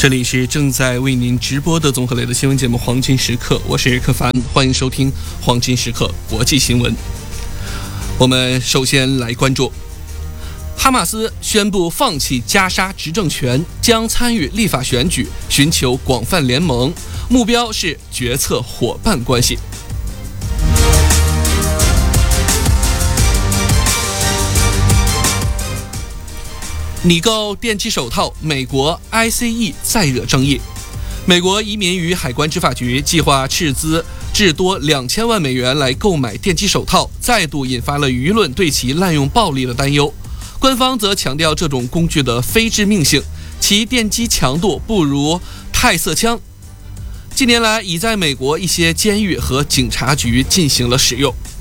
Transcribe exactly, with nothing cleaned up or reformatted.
这里是正在为您直播的综合类的新闻节目《黄金时刻》，我是柯凡，欢迎收听《黄金时刻》国际新闻。我们首先来关注，哈马斯宣布放弃加沙执政权，将参与立法选举，寻求广泛联盟，目标是决策伙伴关系。拟购电击手套，美国 I C E 再惹争议。美国移民与海关执法局计划斥资至多两千万美元来购买电击手套，再度引发了舆论对其滥用暴力的担忧。官方则强调这种工具的非致命性，其电击强度不如泰瑟枪。近年来已在美国一些监狱和警察局进行了使用。